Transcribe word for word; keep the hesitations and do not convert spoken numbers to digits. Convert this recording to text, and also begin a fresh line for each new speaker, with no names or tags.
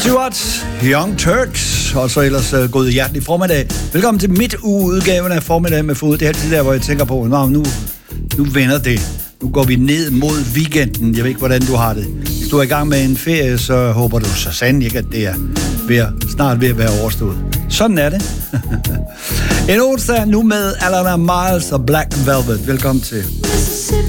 Stewart, Young Turks, og så ellers uh, god hjertelig formiddag. Velkommen til midt ugeudgaven af Formiddag med Fod. Det er altid der, hvor jeg tænker på, nå, nu, nu vender det. Nu går vi ned mod weekenden. Jeg ved ikke, hvordan du har det. Hvis du er i gang med en ferie, så håber du så sandelig ikke, at det er ved at, snart ved at være overstået. Sådan er det. En onsdag nu med Alana Miles og Black Velvet. Velkommen til.